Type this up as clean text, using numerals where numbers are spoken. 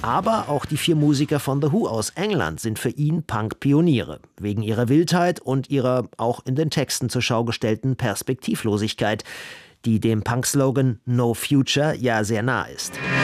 Aber auch die 4 Musiker von The Who aus England sind für ihn Punk-Pioniere. Wegen ihrer Wildheit und ihrer auch in den Texten zur Schau gestellten Perspektivlosigkeit, die dem Punk-Slogan No Future ja sehr nah ist.